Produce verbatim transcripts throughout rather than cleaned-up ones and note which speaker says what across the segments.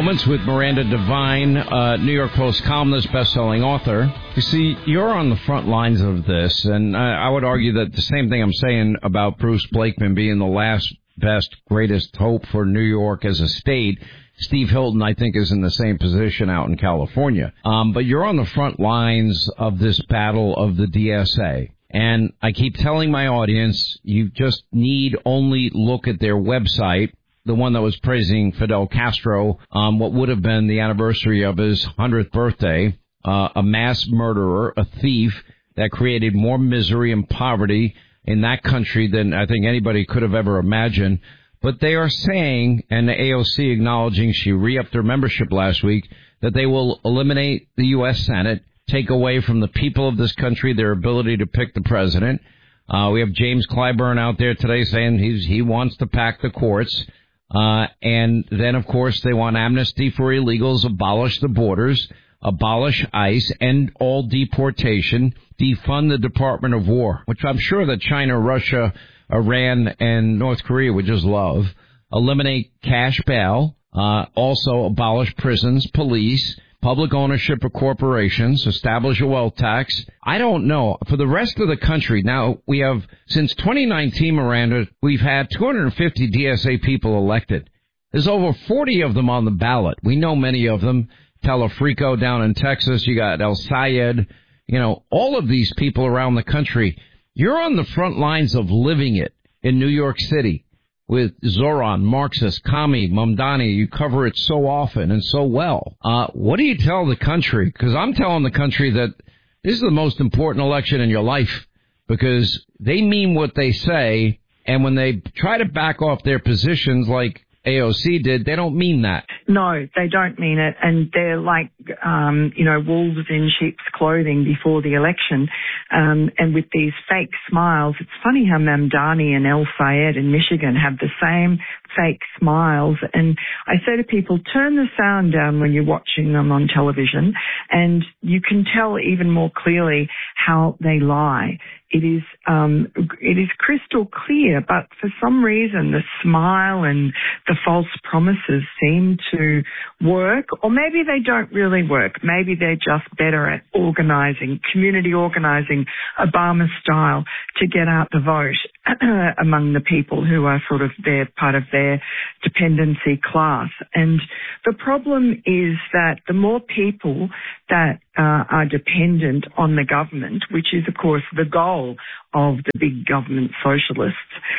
Speaker 1: Moments with Miranda Devine, uh, New York Post columnist, best-selling author. You see, you're on the front lines of this, and I, I would argue that the same thing I'm saying about Bruce Blakeman being the last best, greatest hope for New York as a state. Steve Hilton, I think, is in the same position out in California. Um, but you're on the front lines of this battle of the D S A. And I keep telling my audience, you just need only look at their website, the one that was praising Fidel Castro, um, what would have been the anniversary of his hundredth birthday, uh, a mass murderer, a thief that created more misery and poverty in that country than I think anybody could have ever imagined. But they are saying, and the A O C acknowledging, she re-upped her membership last week, that they will eliminate the U S Senate, take away from the people of this country their ability to pick the president. Uh, we have James Clyburn out there today saying he's, he wants to pack the courts. Uh, and then, of course, they want amnesty for illegals, abolish the borders, abolish ICE, end all deportation, defund the Department of War, which I'm sure that China, Russia, Iran, and North Korea would just love. Eliminate cash bail, uh, also abolish prisons, police, public ownership of corporations, establish a wealth tax. I don't know. For the rest of the country, now we have, since twenty nineteen, Miranda, we've had two hundred fifty D S A people elected. There's over forty of them on the ballot. We know many of them. Telefrico down in Texas. You got El Sayed. You know, all of these people around the country. You're on the front lines of living it in New York City with Zoran, Marxist, Kami, Mamdani. You cover it so often and so well. Uh, what do you tell the country? Because I'm telling the country that this is the most important election in your life because they mean what they say. And when they try to back off their positions like A O C did, they don't mean that.
Speaker 2: No, they don't mean it. And they're like, um, you know, wolves in sheep's clothing before the election. Um, and with these fake smiles, it's funny how Mamdani and El Sayed in Michigan have the same fake smiles. And I say to people, turn the sound down when you're watching them on television, and you can tell even more clearly how they lie. It is um, it is crystal clear, but for some reason the smile and the false promises seem to work, or maybe they don't really work. Maybe they're just better at organising, community organising, Obama style, to get out the vote among the people who are sort of their part of their dependency class. And the problem is that the more people that uh, are dependent on the government, which is, of course, the goal of the big government socialists,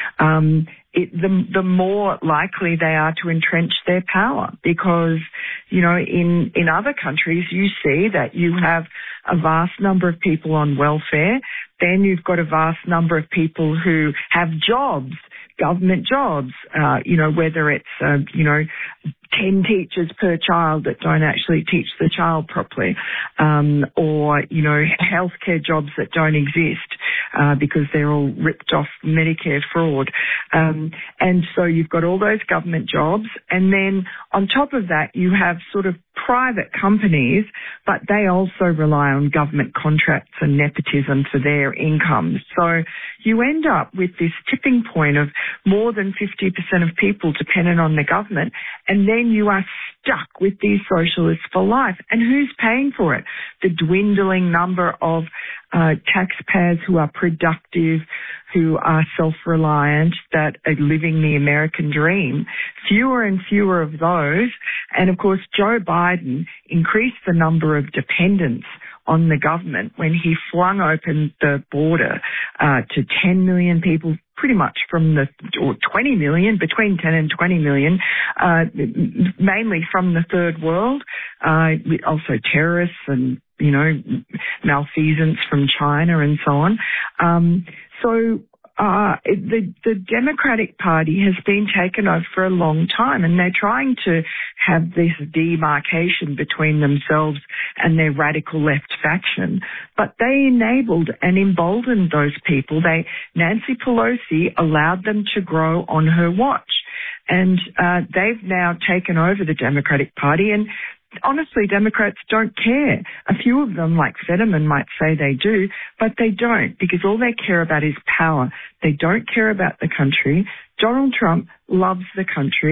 Speaker 2: um, it, the, the more likely they are to entrench their power. Because, you know, in, in other countries, you see that you have a vast number of people on welfare. Then you've got a vast number of people who have jobs, government jobs, uh, you know, whether it's, uh, you know, ten teachers per child that don't actually teach the child properly, um, or, you know, healthcare jobs that don't exist uh, because they're all ripped off Medicare fraud. Um, and so you've got all those government jobs. And then on top of that, you have sort of private companies, but they also rely on government contracts and nepotism for their incomes. So you end up with this tipping point of more than fifty percent of people dependent on the government, and then you are stuck with these socialists for life. And who's paying for it? The dwindling number of uh, taxpayers who are productive, who are self-reliant, that are living the American dream. Fewer and fewer of those. And, of course, Joe Biden increased the number of dependents on the government when he flung open the border uh, to ten million people, pretty much from the, or twenty million, between ten and twenty million, uh, mainly from the third world, uh, also terrorists and, you know, malfeasance from China and so on. Um, so uh, the, the Democratic Party has been taken over for a long time, and they're trying to have this demarcation between themselves and their radical left faction. But they enabled and emboldened those people. They, Nancy Pelosi allowed them to grow on her watch. And uh, they've now taken over the Democratic Party, and honestly, Democrats don't care. A few of them, like Fetterman, might say they do, but they don't, because all they care about is power. They don't care about the country. Donald Trump loves the country,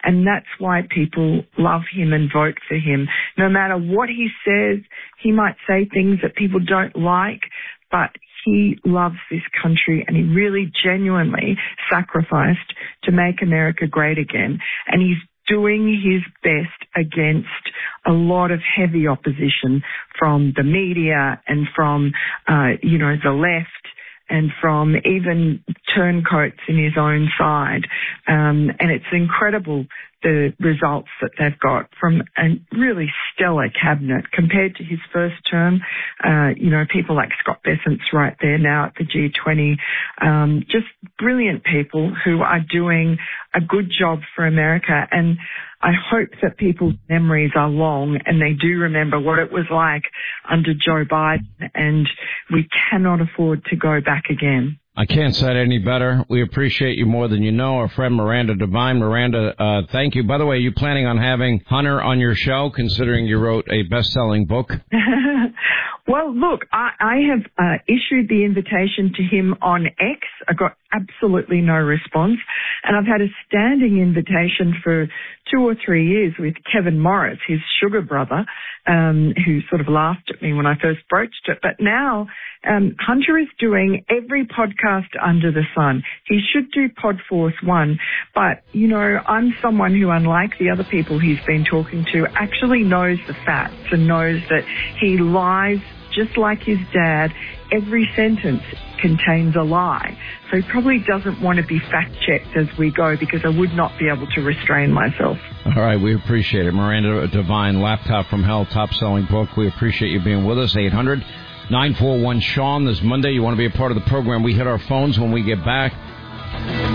Speaker 2: And that's why people love him and vote for him. No matter what he says, he might say things that people don't like, but he loves this country and he really genuinely sacrificed to make America great again. And he's doing his best against a lot of heavy opposition from the media and from, uh, you know, the left and from even turncoats in his own side. Um, and it's incredible the results that they've got from a really stellar cabinet compared to his first term. Uh, you know, people like Scott Bessent's right there now at the G twenty. Um, just brilliant people who are doing a good job for America. And I hope that people's memories are long and they do remember what it was like under Joe Biden, and we cannot afford to go back again.
Speaker 1: I can't say it any better. We appreciate you more than you know. Our friend Miranda Devine. Miranda, uh, thank you. By the way, are you planning on having Hunter on your show, considering you wrote a best-selling book?
Speaker 2: Well, look, I, I have uh, issued the invitation to him on X. I got absolutely no response. And I've had a standing invitation for two or three years with Kevin Morris, his sugar brother, um, who sort of laughed at me when I first broached it. But now um, Hunter is doing every podcast under the sun. He should do Podforce One. But, you know, I'm someone who, unlike the other people he's been talking to, actually knows the facts and knows that he lies just like his dad. Every sentence contains a lie. So he probably doesn't want to be fact-checked as we go, because I would not be able to restrain myself.
Speaker 1: All right, we appreciate it. Miranda Devine, Laptop from Hell, top-selling book. We appreciate you being with us. eight hundred nine four one Sean this Monday. You want to be a part of the program. We hit our phones when we get back.